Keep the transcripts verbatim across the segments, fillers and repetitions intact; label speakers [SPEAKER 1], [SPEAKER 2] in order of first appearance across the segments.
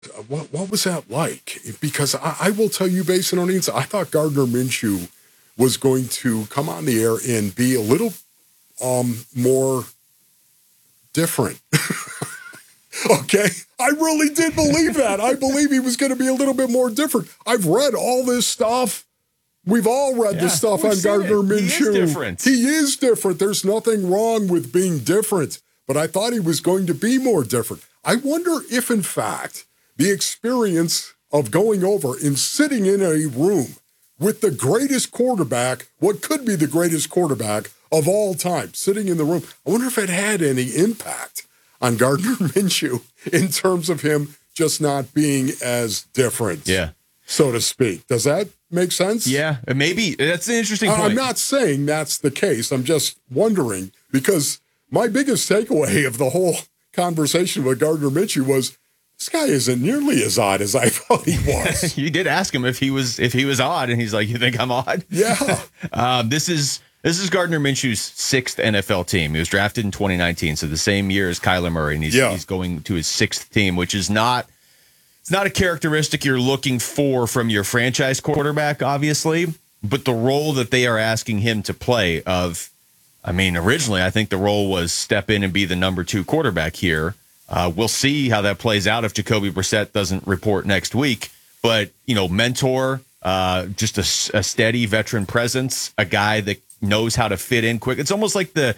[SPEAKER 1] What what was that like? Because I, I will tell you, based on needs, I thought Gardner Minshew was going to come on the air and be a little um, more different. Okay, I really did believe that. I believe he was going to be a little bit more different. I've read all this stuff. We've all read
[SPEAKER 2] yeah,
[SPEAKER 1] this stuff on Gardner
[SPEAKER 2] it.
[SPEAKER 1] Minshew.
[SPEAKER 2] He is different.
[SPEAKER 1] He is different. There's nothing wrong with being different, but I thought he was going to be more different. I wonder if, in fact, the experience of going over and sitting in a room with the greatest quarterback, what could be the greatest quarterback of all time, sitting in the room, I wonder if it had any impact on Gardner Minshew in terms of him just not being as different,
[SPEAKER 2] yeah,
[SPEAKER 1] so to speak. Does that make sense?
[SPEAKER 2] Yeah, maybe. That's an interesting point.
[SPEAKER 1] I'm not saying that's the case. I'm just wondering, because my biggest takeaway of the whole conversation with Gardner Minshew was, this guy isn't nearly as odd as I thought he was.
[SPEAKER 2] You did ask him if he was if he was odd, and he's like, "You think I'm odd?"
[SPEAKER 1] Yeah.
[SPEAKER 2] um, this is this is Gardner Minshew's sixth N F L team. He was drafted in twenty nineteen, so the same year as Kyler Murray, and he's
[SPEAKER 1] yeah.
[SPEAKER 2] he's going to his sixth team, which is not it's not a characteristic you're looking for from your franchise quarterback, obviously, but the role that they are asking him to play. Of, I mean, originally I think the role was step in and be the number two quarterback here. Uh, we'll see how that plays out if Jacoby Brissett doesn't report next week. But, you know, mentor, uh, just a, a steady veteran presence, a guy that knows how to fit in quick. It's almost like the,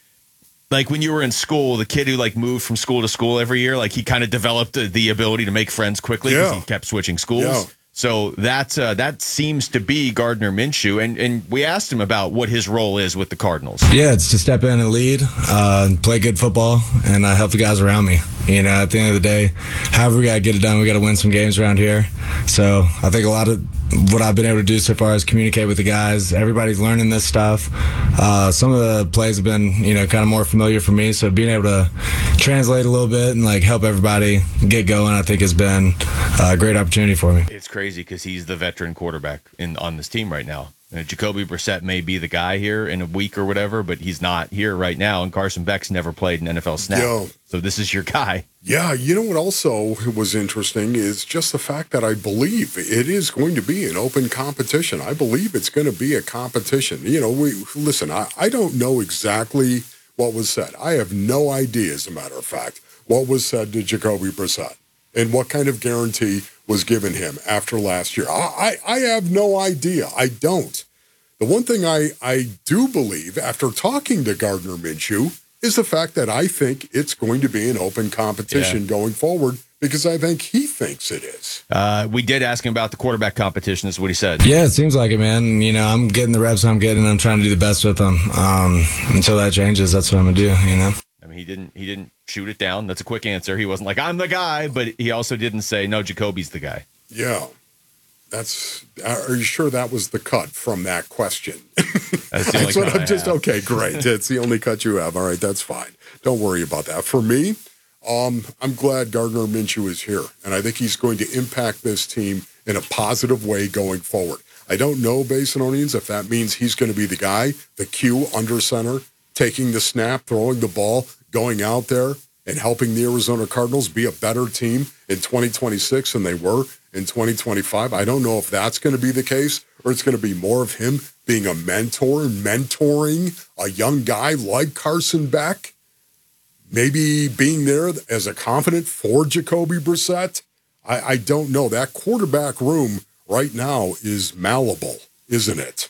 [SPEAKER 2] like when you were in school, the kid who like moved from school to school every year, like he kind of developed the, the ability to make friends quickly because
[SPEAKER 1] yeah.
[SPEAKER 2] he kept switching schools.
[SPEAKER 1] Yeah.
[SPEAKER 2] So that's, uh, that seems to be Gardner Minshew. And, and we asked him about what his role is with the Cardinals.
[SPEAKER 3] Yeah, it's to step in and lead, uh, play good football, and uh, help the guys around me. You know, at the end of the day, however we got to get it done, we got to win some games around here. So I think a lot of what I've been able to do so far is communicate with the guys. Everybody's learning this stuff. Uh, some of the plays have been, you know, kind of more familiar for me. So being able to translate a little bit and like help everybody get going, I think has been a great opportunity for me.
[SPEAKER 2] It's crazy because he's the veteran quarterback in on this team right now. Uh, Jacoby Brissett may be the guy here in a week or whatever, but he's not here right now. And Carson Beck's never played an N F L snap.
[SPEAKER 1] Yo.
[SPEAKER 2] So this is your guy.
[SPEAKER 1] Yeah, you know what also was interesting is just the fact that I believe it is going to be an open competition. I believe it's going to be a competition. You know, we listen, I, I don't know exactly what was said. I have no idea, as a matter of fact, what was said to Jacoby Brissett and what kind of guarantee was given him after last year. I, I, I have no idea. I don't. The one thing I, I do believe after talking to Gardner Minshew is the fact that I think it's going to be an open competition yeah. going forward because I think he thinks it is.
[SPEAKER 2] Uh, we did ask him about the quarterback competition. Is what he said.
[SPEAKER 3] Yeah, it seems like it, man. You know, I'm getting the reps I'm getting. I'm trying to do the best with them. Um, until that changes, that's what I'm going to do, you know?
[SPEAKER 2] I mean, he didn't he didn't shoot it down. That's a quick answer. He wasn't like, I'm the guy, but he also didn't say, no, Jacoby's the guy.
[SPEAKER 1] Yeah. That's. Are you sure that was the cut from that question?
[SPEAKER 2] That's,
[SPEAKER 1] that's what I'm just. Have. Okay, great. It's the only cut you have. All right, that's fine. Don't worry about that. For me, um, I'm glad Gardner Minshew is here, and I think he's going to impact this team in a positive way going forward. I don't know, Basinonians, if that means he's going to be the guy, the Q under center, taking the snap, throwing the ball, going out there and helping the Arizona Cardinals be a better team in twenty twenty-six than they were in twenty twenty-five. I don't know if that's going to be the case or it's going to be more of him being a mentor, mentoring a young guy like Carson Beck, maybe being there as a confidant for Jacoby Brissett. I, I don't know. That quarterback room right now is malleable, isn't it?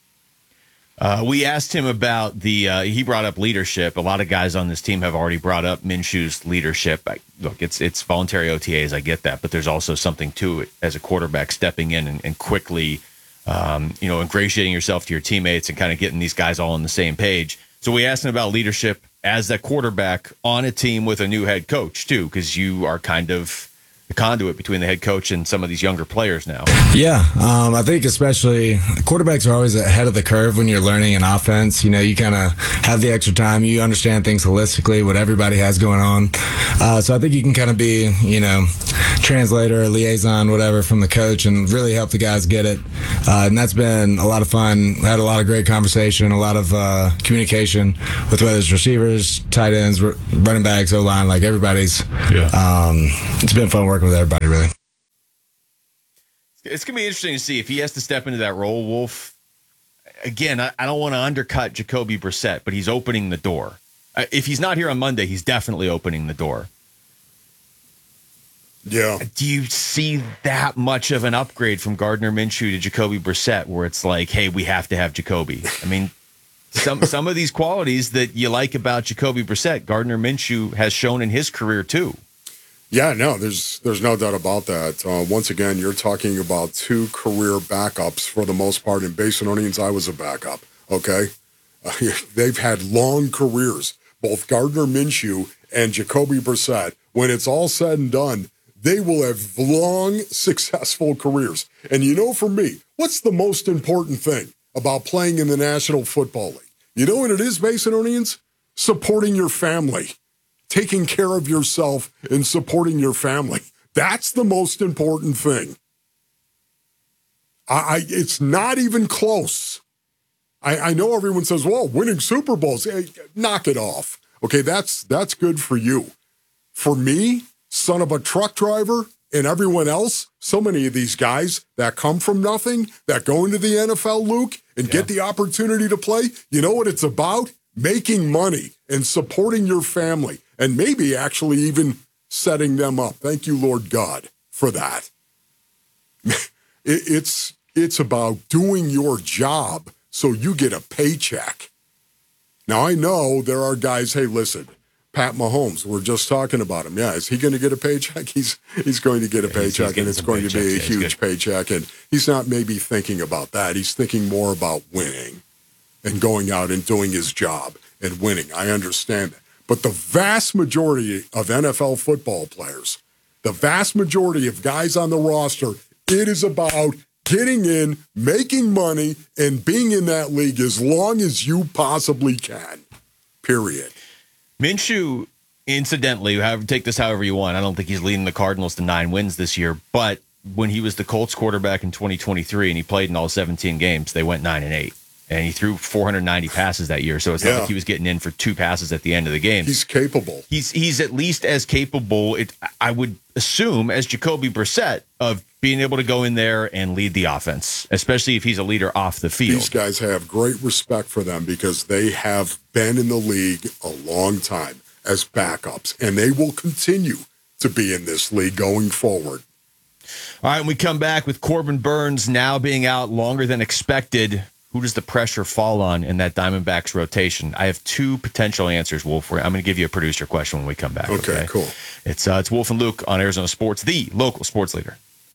[SPEAKER 2] Uh, we asked him about the, uh, he brought up leadership. A lot of guys on this team have already brought up Minshew's leadership. I, look, it's it's voluntary O T As, I get that, but there's also something to it as a quarterback stepping in and, and quickly, um, you know, ingratiating yourself to your teammates and kind of getting these guys all on the same page. So we asked him about leadership as a quarterback on a team with a new head coach, too, because you are kind of the conduit between the head coach and some of these younger players now.
[SPEAKER 3] Yeah, um, I think especially quarterbacks are always ahead of the curve when you're learning an offense. You know, you kind of have the extra time. You understand things holistically, what everybody has going on. Uh, so I think you can kind of be, you know, translator, liaison, whatever, from the coach and really help the guys get it. Uh, and that's been a lot of fun. Had a lot of great conversation, a lot of uh, communication with whether it's receivers, tight ends, running backs, O-line, like everybody's.
[SPEAKER 2] Yeah.
[SPEAKER 3] Um, it's been fun working working with everybody, really.
[SPEAKER 2] It's going to be interesting to see if he has to step into that role, Wolf. Again, I, I don't want to undercut Jacoby Brissett, but he's opening the door. Uh, if he's not here on Monday, he's definitely opening the door.
[SPEAKER 1] Yeah.
[SPEAKER 2] Do you see that much of an upgrade from Gardner Minshew to Jacoby Brissett where it's like, hey, we have to have Jacoby? I mean, some some of these qualities that you like about Jacoby Brissett, Gardner Minshew has shown in his career too.
[SPEAKER 1] Yeah, no, there's there's no doubt about that. Uh, once again, you're talking about two career backups for the most part. In Basinonians, I was a backup, okay? Uh, they've had long careers, both Gardner Minshew and Jacoby Brissett. When it's all said and done, they will have long, successful careers. And you know, for me, what's the most important thing about playing in the National Football League? You know what it is, Basinonians? Supporting your family. Taking care of yourself and supporting your family. That's the most important thing. I, I it's not even close. I, I know everyone says, well, winning Super Bowls, hey, knock it off. Okay, that's that's good for you. For me, son of a truck driver, and everyone else, so many of these guys that come from nothing, that go into the N F L, Luke, and yeah. get the opportunity to play, you know what it's about? Making money and supporting your family. And maybe actually even setting them up. Thank you, Lord God, for that. it's it's about doing your job so you get a paycheck. Now, I know there are guys, hey, listen, Pat Mahomes, we're just talking about him. Yeah, is he going to get a paycheck? He's he's going to get a
[SPEAKER 2] yeah,
[SPEAKER 1] paycheck,
[SPEAKER 2] he's, he's
[SPEAKER 1] and it's going to be a
[SPEAKER 2] yeah,
[SPEAKER 1] huge paycheck. And he's not maybe thinking about that. He's thinking more about winning and going out and doing his job and winning. I understand that. But the vast majority of N F L football players, the vast majority of guys on the roster, it is about getting in, making money, and being in that league as long as you possibly can, period.
[SPEAKER 2] Minshew, incidentally, however, take this however you want. I don't think he's leading the Cardinals to nine wins this year, but when he was the Colts quarterback in twenty twenty-three and he played in all seventeen games, they went nine and eight. And he threw four hundred ninety passes that year, so it's
[SPEAKER 1] yeah.
[SPEAKER 2] not like he was getting in for two passes at the end of the game.
[SPEAKER 1] He's capable.
[SPEAKER 2] He's he's at least as capable, it, I would assume, as Jacoby Brissett of being able to go in there and lead the offense, especially if he's a leader off the field.
[SPEAKER 1] These guys have great respect for them because they have been in the league a long time as backups, and they will continue to be in this league going forward.
[SPEAKER 2] All right, when we come back with Corbin Burns now being out longer than expected, who does the pressure fall on in that Diamondbacks rotation? I have two potential answers, Wolf. I'm going to give you a producer question when we come back.
[SPEAKER 1] Okay,
[SPEAKER 2] okay?
[SPEAKER 1] cool.
[SPEAKER 2] It's uh, it's Wolf and Luke on Arizona Sports, the local sports leader.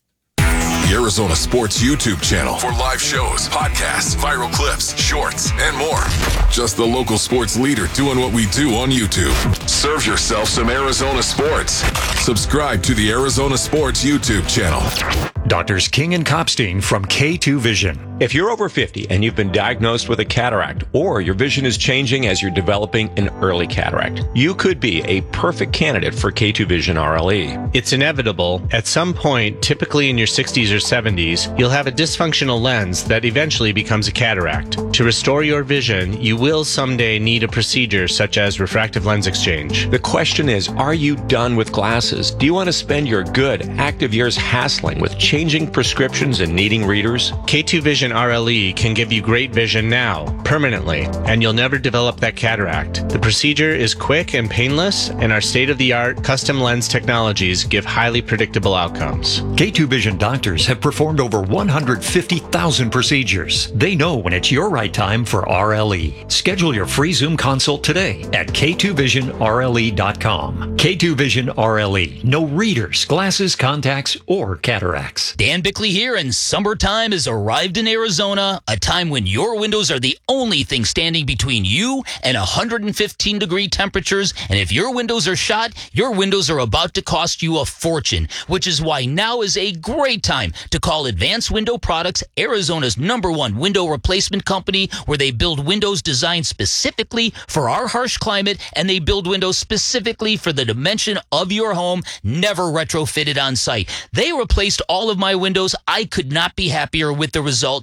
[SPEAKER 4] The Arizona Sports YouTube channel for live shows, podcasts, viral clips, shorts, and more. Just the local sports leader doing what we do on YouTube. Serve yourself some Arizona sports. Subscribe to the Arizona Sports YouTube channel.
[SPEAKER 5] Doctors King and Kopstein from K two Vision.
[SPEAKER 6] If you're over fifty and you've been diagnosed with a cataract, or your vision is changing as you're developing an early cataract, you could be a perfect candidate for K two Vision R L E.
[SPEAKER 7] It's inevitable. At some point, typically in your sixties or seventies, you'll have a dysfunctional lens that eventually becomes a cataract. To restore your vision, you will someday need a procedure such as refractive lens exchange.
[SPEAKER 6] The question is, are you done with glasses? Do you want to spend your good, active years hassling with changing prescriptions and needing readers?
[SPEAKER 7] K two Vision R L E can give you great vision now, permanently, and you'll never develop that cataract. The procedure is quick and painless, and our state-of-the-art custom lens technologies give highly predictable outcomes.
[SPEAKER 8] K two Vision doctors have performed over one hundred fifty thousand procedures. They know when it's your right time for R L E. Schedule your free Zoom consult today at K two vision R L E dot com. K two Vision R L E. No readers, glasses, contacts, or cataracts.
[SPEAKER 9] Dan Bickley here, and summertime has arrived in Arizona, a time when your windows are the only thing standing between you and one hundred fifteen degree temperatures. And if your windows are shot, your windows are about to cost you a fortune, which is why now is a great time to call Advanced Window Products, Arizona's number one window replacement company, where they build windows designed specifically for our harsh climate, and they build windows specifically for the dimension of your home, never retrofitted on site. They replaced all of my windows. I could not be happier with the result.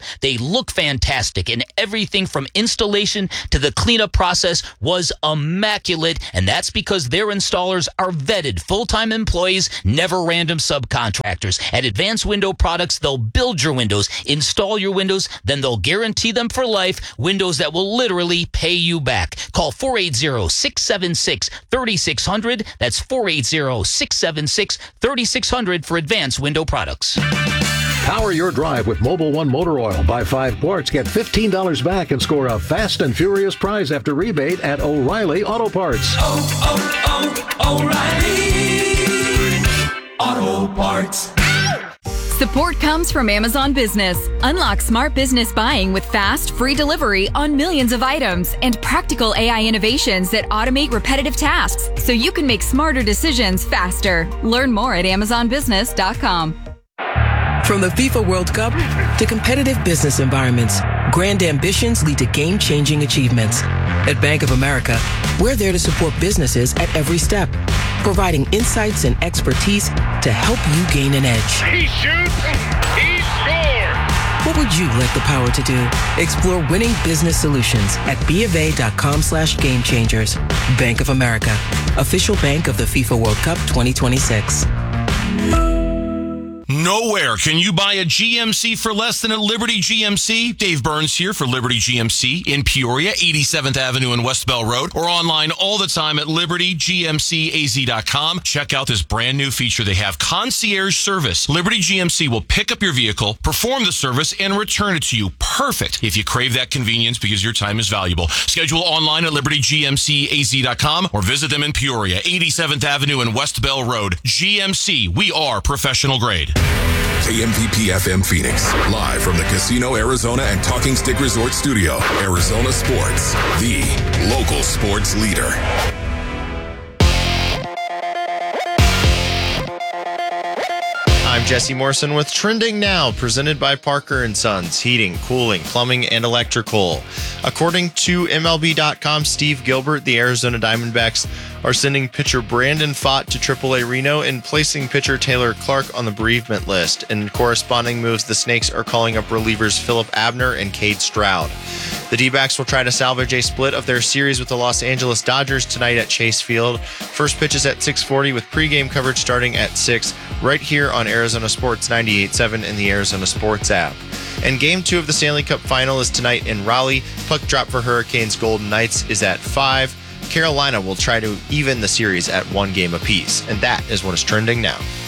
[SPEAKER 9] world. They look fantastic, and everything from installation to the cleanup process was immaculate, and that's because their installers are vetted, full-time employees, never random subcontractors. At Advanced Window Products, they'll build your windows, install your windows, then they'll guarantee them for life, windows that will literally pay you back. Call four eight zero, six seven six, three six zero zero. That's four eight zero, six seven six, three six zero zero for Advanced Window Products.
[SPEAKER 10] Power your drive with Mobil one Motor Oil. Buy five quarts, get fifteen dollars back, and score a fast and furious prize after rebate at O'Reilly Auto Parts.
[SPEAKER 11] Oh, oh, oh, O'Reilly Auto Parts.
[SPEAKER 12] Support comes from Amazon Business. Unlock smart business buying with fast, free delivery on millions of items and practical A I innovations that automate repetitive tasks so you can make smarter decisions faster. Learn more at amazon business dot com.
[SPEAKER 13] From the FIFA World Cup to competitive business environments, grand ambitions lead to game-changing achievements. At Bank of America, we're there to support businesses at every step, providing insights and expertise to help you gain an edge.
[SPEAKER 14] He shoots, he scores!
[SPEAKER 13] What would you like the power to do? Explore winning business solutions at BofA.com slash game changers. Bank of America, official bank of the FIFA World Cup twenty twenty-six.
[SPEAKER 15] Nowhere can you buy a G M C for less than at Liberty G M C. Dave Burns here for Liberty G M C in Peoria, eighty-seventh Avenue and West Bell Road, or online all the time at liberty g m c a z dot com. Check out this brand new feature they have, concierge service. Liberty G M C will pick up your vehicle, perform the service, and return it to you. Perfect if you crave that convenience because your time is valuable. Schedule online at liberty g m c a z dot com or visit them in Peoria, eighty-seventh Avenue and West Bell Road. G M C, we are professional grade.
[SPEAKER 4] K M V P F M Phoenix, live from the Casino Arizona and Talking Stick Resort Studio. Arizona Sports, the local sports leader.
[SPEAKER 16] I'm Jesse Morrison with Trending Now, presented by Parker and Sons, heating, cooling, plumbing, and electrical. According to M L B dot com, Steve Gilbert, the Arizona Diamondbacks are sending pitcher Brandon Pfaadt to triple A Reno and placing pitcher Taylor Clark on the bereavement list. In corresponding moves, the Snakes are calling up relievers Philip Abner and Cade Stroud. The D-backs will try to salvage a split of their series with the Los Angeles Dodgers tonight at Chase Field. First pitch is at six forty with pregame coverage starting at six, right here on Arizona Sports ninety-eight point seven and the Arizona Sports app. And Game two of the Stanley Cup Final is tonight in Raleigh. Puck drop for Hurricanes Golden Knights is at five. Carolina will try to even the series at one game apiece. And that is what is trending now.